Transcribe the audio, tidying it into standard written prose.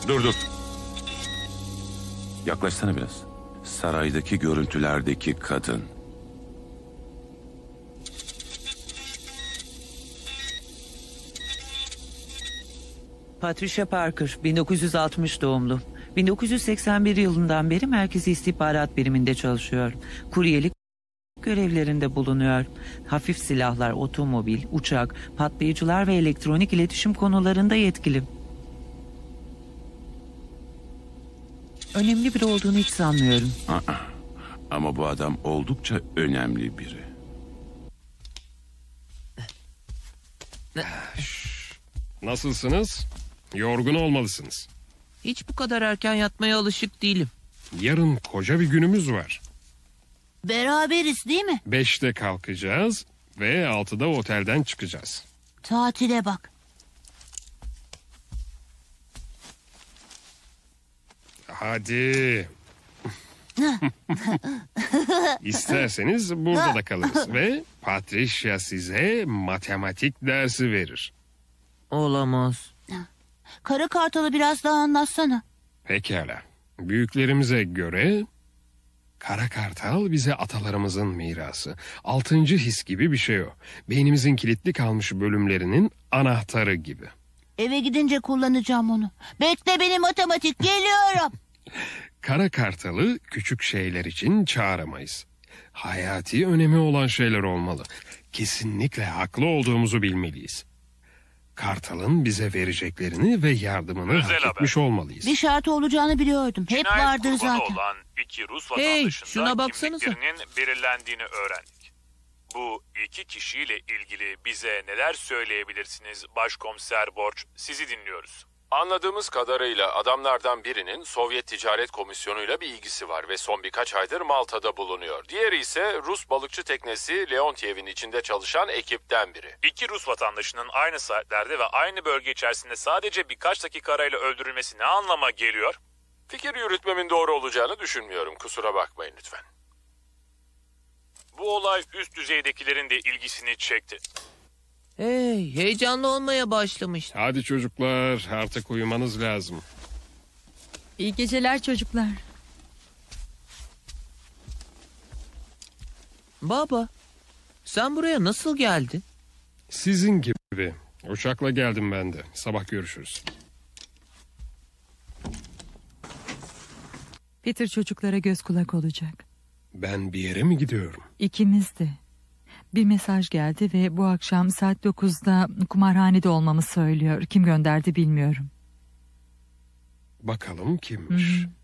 Dur. Yaklaşsana biraz. Saraydaki görüntülerdeki kadın. Patricia Parker, 1960 doğumlu. 1981 yılından beri Merkezi İstihbarat Biriminde çalışıyor. Kuryelik görevlerinde bulunuyor. Hafif silahlar, otomobil, uçak, patlayıcılar ve elektronik iletişim konularında yetkili. Önemli biri olduğunu hiç sanmıyorum. Ama bu adam oldukça önemli biri. Nasılsınız? Yorgun olmalısınız. Hiç bu kadar erken yatmaya alışık değilim. Yarın koca bir günümüz var. Beraberiz değil mi? 5'te kalkacağız ve 6'da otelden çıkacağız. Tatile bak. Hadi. İsterseniz burada da kalırız ve Patricia size matematik dersi verir. Olamaz. Kara Kartal'ı biraz daha anlatsana. Pekala. Büyüklerimize göre Kara Kartal bize atalarımızın mirası. 6. his gibi bir şey o. Beynimizin kilitli kalmış bölümlerinin anahtarı gibi. Eve gidince kullanacağım onu. Bekle beni matematik, geliyorum. Kara Kartal'ı küçük şeyler için çağıramayız. Hayati önemi olan şeyler olmalı. Kesinlikle haklı olduğumuzu bilmeliyiz. Kartal'ın bize vereceklerini ve yardımını hak etmiş olmalıyız. Bir şartı olacağını biliyordum. Hep vardır zaten. Olan iki Rus Hey, vatandaşında şuna baksanıza. kimliklerinin belirlendiğini öğrendik. Bu iki kişiyle ilgili bize neler söyleyebilirsiniz Başkomiser Borç? Sizi dinliyoruz. Anladığımız kadarıyla adamlardan birinin Sovyet Ticaret Komisyonu'yla bir ilgisi var ve son birkaç aydır Malta'da bulunuyor. Diğeri ise Rus balıkçı teknesi Leontiev'in içinde çalışan ekipten biri. İki Rus vatandaşının aynı saatlerde ve aynı bölge içerisinde sadece birkaç dakika arayla öldürülmesi ne anlama geliyor? Fikir yürütmemin doğru olacağını düşünmüyorum. Kusura bakmayın lütfen. Bu olay üst düzeydekilerin de ilgisini çekti. Hey, heyecanlı olmaya başlamış. Hadi çocuklar, artık uyumanız lazım. İyi geceler çocuklar. Baba, sen buraya nasıl geldin? Sizin gibi. Uçakla geldim ben de. Sabah görüşürüz. Peter çocuklara göz kulak olacak. Ben bir yere mi gidiyorum? İkimiz de. Bir mesaj geldi ve bu akşam saat 9'da kumarhanede olmamı söylüyor. Kim gönderdi bilmiyorum. Bakalım kimmiş.